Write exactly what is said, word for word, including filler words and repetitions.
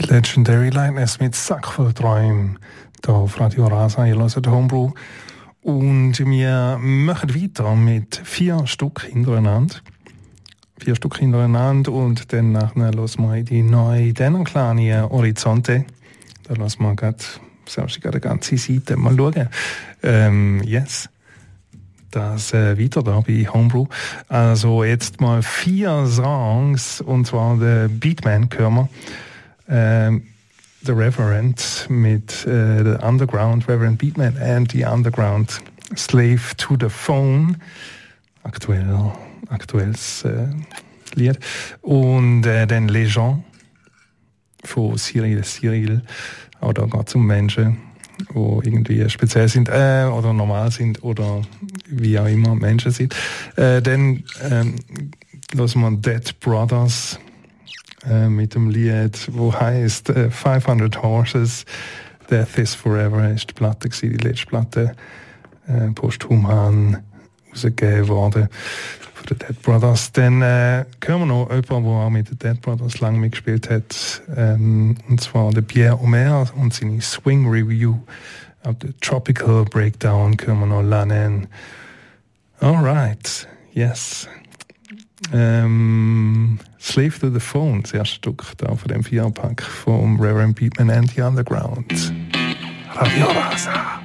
Legendary Lightness mit Sack voll Träumen hier auf Radio Rasa, ihr hört Homebrew. Und wir machen weiter mit vier Stück hintereinander. Vier Stück hintereinander und dann nachher hören wir die neue kleine Horizonte. Da hören wir gerade, selbst gerade die ganze Seite mal schauen. Ähm, yes. Das äh, weiter da bei Homebrew. Also jetzt mal vier Songs, und zwar der Beatman hören wir. Ähm, The Reverend mit äh, The Underground, Reverend Beatman and The Underground, Slave to the Phone, aktuell, aktuelles äh, Lied. Und äh, dann Les Gens von Cyril Cyril, auch da geht es um Menschen, die irgendwie speziell sind äh, oder normal sind oder wie auch immer Menschen sind. Äh, dann ähm, lassen wir Dead Brothers Äh, mit dem Lied, wo heißt äh, fünfhundert Horses, Death is Forever, ist die Platte gewesen, die letzte Platte, äh, posthum rausgegeben worden von den Dead Brothers. Dann äh, hören wir noch jemanden, der auch mit den Dead Brothers lange mitgespielt hat, ähm, und zwar der Pierre Omer und seine Swing Review auf der Tropical Breakdown hören wir noch Lanen. Alright, yes. Ähm, Slave to the Phone, das erste Stück da von dem Vierpack vom Reverend Beatman and the Underground. Radio Rasa.